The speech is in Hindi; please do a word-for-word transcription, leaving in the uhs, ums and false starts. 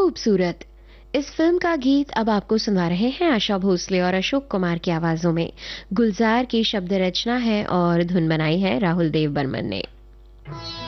खूबसूरत। इस फिल्म का गीत अब आपको सुना रहे हैं आशा भोसले और अशोक कुमार की आवाजों में। गुलजार की शब्द रचना है और धुन बनाई है राहुल देव बर्मन ने।